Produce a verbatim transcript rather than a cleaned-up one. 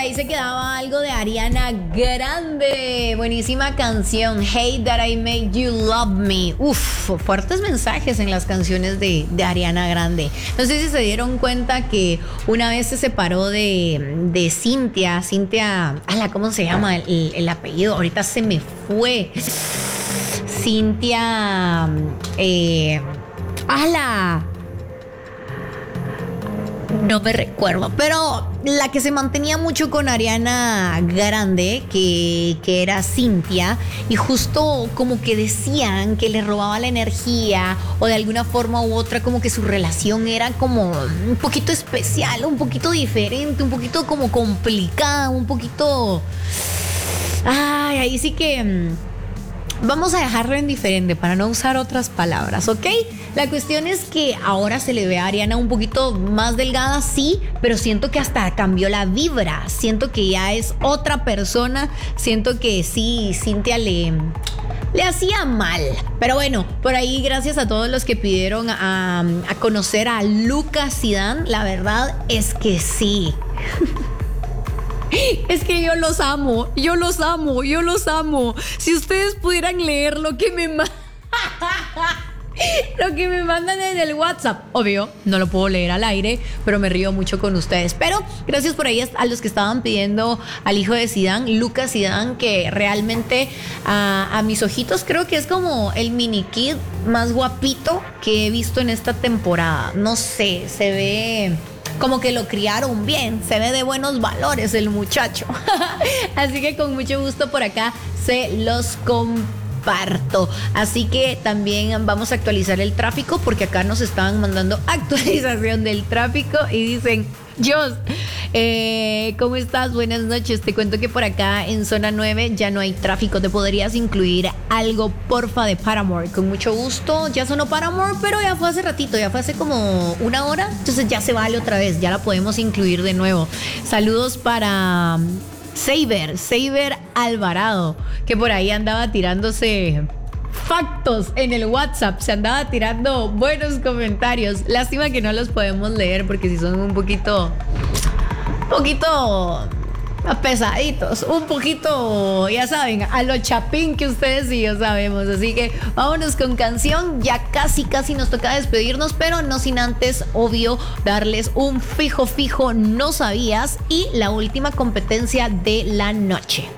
ahí se quedaba algo de Ariana Grande. Buenísima canción. Hate That I Made You Love Me. Uf, fuertes mensajes en las canciones de, de Ariana Grande. No sé si se dieron cuenta que una vez se separó de, de Cintia. Cintia, ala, ¿cómo se llama el, el apellido? Ahorita se me fue. Cintia, eh, ala. No me recuerdo, pero la que se mantenía mucho con Ariana Grande, que, que era Cintia, y justo como que decían que le robaba la energía o de alguna forma u otra como que su relación era como un poquito especial, un poquito diferente, un poquito como complicada, un poquito... Ay, ahí sí que... Vamos a dejarlo en diferente para no usar otras palabras, ¿ok? La cuestión es que ahora se le ve a Ariana un poquito más delgada, sí, pero siento que hasta cambió la vibra. Siento que ya es otra persona. Siento que sí, Cintia le, le hacía mal. Pero bueno, por ahí gracias a todos los que pidieron a, a conocer a Lucas Zidane. La verdad es que sí. Es que yo los amo, yo los amo, yo los amo. Si ustedes pudieran leer lo que me mandan, lo que me mandan en el WhatsApp. Obvio, no lo puedo leer al aire, pero me río mucho con ustedes. Pero gracias por ahí a los que estaban pidiendo al hijo de Zidane, Lucas Zidane, que realmente a, a mis ojitos creo que es como el mini kid más guapito que he visto en esta temporada. No sé, se ve... como que lo criaron bien, se ve de buenos valores el muchacho. Así que con mucho gusto por acá se los comparto. Así que también vamos a actualizar el tráfico, porque acá nos estaban mandando actualización del tráfico y dicen: Jos, eh, ¿cómo estás? Buenas noches. Te cuento que por acá en zona nueve ya no hay tráfico. ¿Te podrías incluir algo, porfa, de Paramore? Con mucho gusto. Ya sonó Paramore, pero ya fue hace ratito, ya fue hace como una hora. Entonces ya se vale otra vez, ya la podemos incluir de nuevo. Saludos para Saber, Saber Alvarado, que por ahí andaba tirándose factos en el WhatsApp, se andaba tirando buenos comentarios. Lástima que no los podemos leer porque si son un poquito, un poquito pesaditos, un poquito, ya saben, a lo chapín que ustedes y yo sabemos. Así que vámonos con canción. Ya casi, casi nos toca despedirnos, pero no sin antes, obvio, darles un fijo, fijo, no sabías y la última competencia de la noche.